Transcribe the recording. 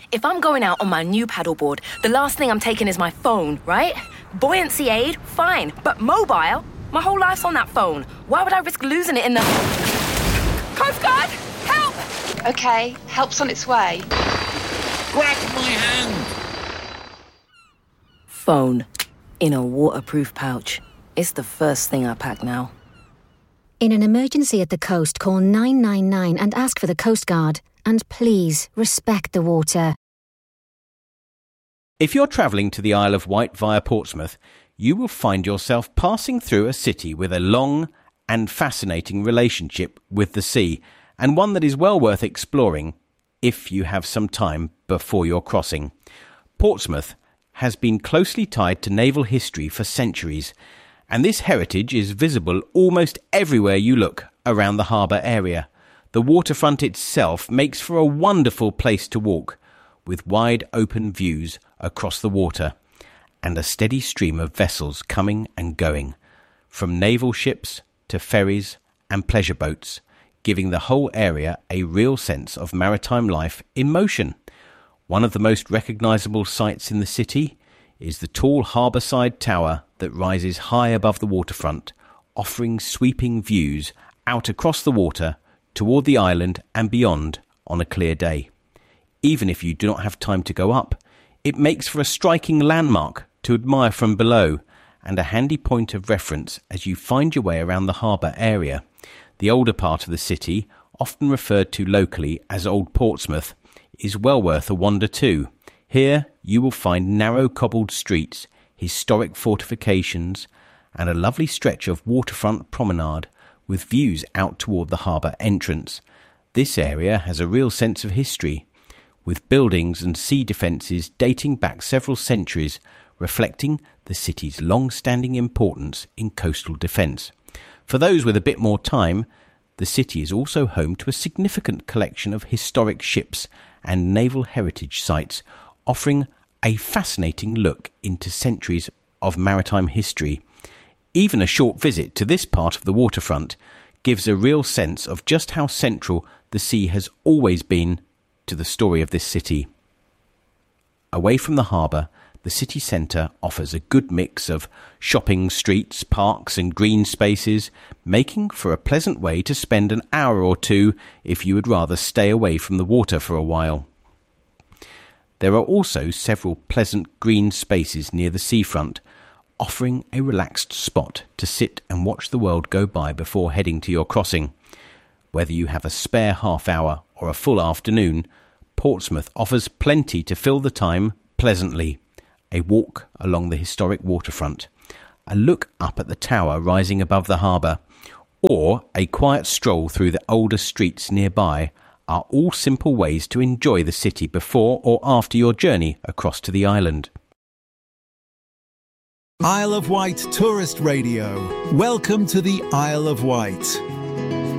If I'm going out on my new paddleboard, the last thing I'm taking is my phone, right? Buoyancy aid, fine. But mobile? My whole life's on that phone. Why would I risk losing it in the... Coast Guard! Help! OK, help's on its way. Grab my hand! Phone. In a waterproof pouch. It's the first thing I pack now. In an emergency at the coast, call 999 and ask for the Coast Guard. And please, respect the water. If you're travelling to the Isle of Wight via Portsmouth, you will find yourself passing through a city with a long and fascinating relationship with the sea, and one that is well worth exploring if you have some time before your crossing. Portsmouth has been closely tied to naval history for centuries, and this heritage is visible almost everywhere you look around the harbour area. The waterfront itself makes for a wonderful place to walk, with wide open views across the water, and a steady stream of vessels coming and going, from naval ships to ferries and pleasure boats, giving the whole area a real sense of maritime life in motion. One of the most recognisable sights in the city is the tall harbourside tower that rises high above the waterfront, offering sweeping views out across the water toward the island and beyond on a clear day. Even if you do not have time to go up, it makes for a striking landmark to admire from below and a handy point of reference as you find your way around the harbour area. The older part of the city, often referred to locally as Old Portsmouth, is well worth a wander too. Here you will find narrow cobbled streets, historic fortifications, and a lovely stretch of waterfront promenade with views out toward the harbour entrance. This area has a real sense of history, with buildings and sea defences dating back several centuries, reflecting the city's long-standing importance in coastal defence. For those with a bit more time, the city is also home to a significant collection of historic ships and naval heritage sites, offering a fascinating look into centuries of maritime history. Even a short visit to this part of the waterfront gives a real sense of just how central the sea has always been to the story of this city. Away from the harbour, the city centre offers a good mix of shopping streets, parks and green spaces, making for a pleasant way to spend an hour or two if you would rather stay away from the water for a while. There are also several pleasant green spaces near the seafront, offering a relaxed spot to sit and watch the world go by before heading to your crossing. Whether you have a spare half hour or a full afternoon, Portsmouth offers plenty to fill the time pleasantly. A walk along the historic waterfront, a look up at the tower rising above the harbour, or a quiet stroll through the older streets nearby are all simple ways to enjoy the city before or after your journey across to the island. Isle of Wight Tourist Radio. Welcome to the Isle of Wight.